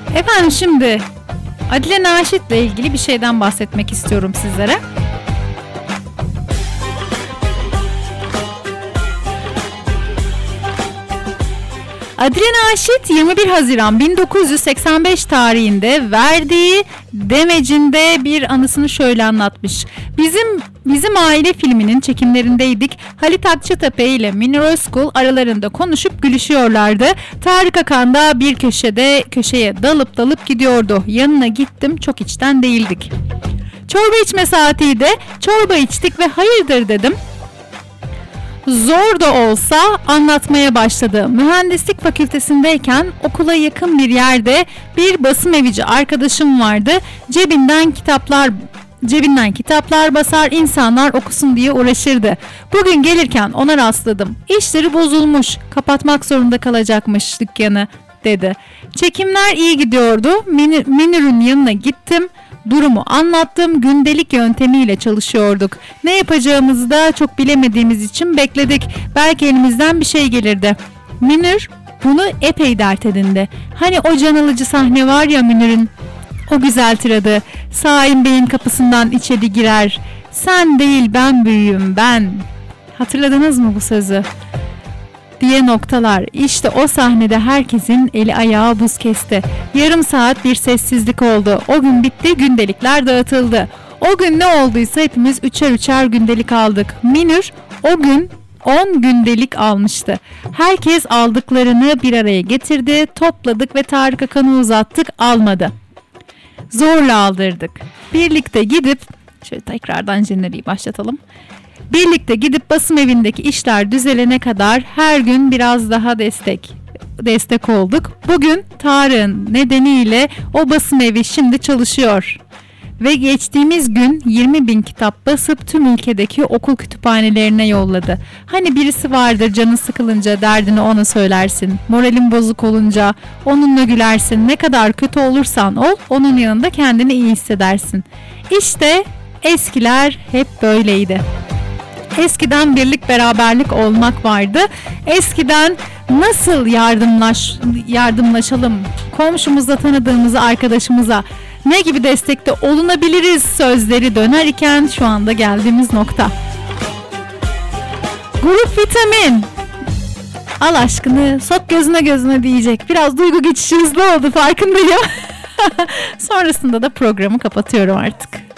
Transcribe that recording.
Efendim şimdi Adile Naşit'le ilgili bir şeyden bahsetmek istiyorum sizlere. Adile Naşit 21 Haziran 1985 tarihinde verdiği demecinde bir anısını şöyle anlatmış. Bizim aile filminin çekimlerindeydik. Halit Akçatepe ile Münir Özkul aralarında konuşup gülüşüyorlardı. Tarık Akan da bir köşeye dalıp gidiyordu. Yanına gittim, çok içten değildik. Çorba içme saatiydi. Çorba içtik ve hayırdır dedim. Zor da olsa anlatmaya başladı. Mühendislik fakültesindeyken okula yakın bir yerde bir basım evici arkadaşım vardı. Cebinden kitaplar basar, insanlar okusun diye uğraşırdı. Bugün gelirken ona rastladım. İşleri bozulmuş, kapatmak zorunda kalacakmış dükkanı dedi. Çekimler iyi gidiyordu. Münir'in yanına gittim. Durumu anlattım. Gündelik yöntemiyle çalışıyorduk. Ne yapacağımızı da çok bilemediğimiz için bekledik. Belki elimizden bir şey gelirdi. Münir bunu epey dert edindi. Hani o can alıcı sahne var ya Münir'in, o güzel tiradı. Saim Bey'in kapısından içeri girer. Sen değil ben büyüğüm ben. Hatırladınız mı bu sözü? Diye noktalar. İşte o sahnede herkesin eli ayağı buz kesti. Yarım saat bir sessizlik oldu. O gün bitti, gündelikler dağıtıldı. O gün ne olduysa hepimiz üçer gündelik aldık. Münir o gün 10 gündelik almıştı. Herkes aldıklarını bir araya getirdi, topladık ve Tarık Akan'ı uzattık, almadı. Zorla aldırdık. Birlikte gidip, şöyle tekrardan jeneriği başlatalım. Birlikte gidip basım evindeki işler düzelene kadar her gün biraz daha destek olduk. Bugün Tarık'ın nedeniyle o basım evi şimdi çalışıyor. Ve geçtiğimiz gün 20.000 kitap basıp tüm ülkedeki okul kütüphanelerine yolladı. Hani birisi vardır, canın sıkılınca derdini ona söylersin. Moralin bozuk olunca onunla gülersin. Ne kadar kötü olursan ol, onun yanında kendini iyi hissedersin. İşte eskiler hep böyleydi. Eskiden birlik beraberlik olmak vardı. Eskiden nasıl yardımlaşalım, komşumuza, tanıdığımıza, arkadaşımıza ne gibi destekte olunabiliriz sözleri döner iken şu anda geldiğimiz nokta. Grup Vitamin. Al aşkını sok gözüne diyecek. Biraz duygu geçişi hızlı oldu, farkındayım. Sonrasında da programı kapatıyorum artık.